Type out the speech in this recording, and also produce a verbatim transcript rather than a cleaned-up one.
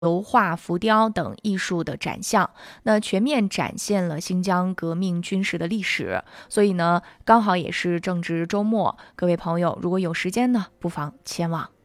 油画、浮雕等艺术的展项，那全面展现了新疆革命军事的历史。所以呢，刚好也是正值周末，各位朋友如果有时间呢，不妨前往。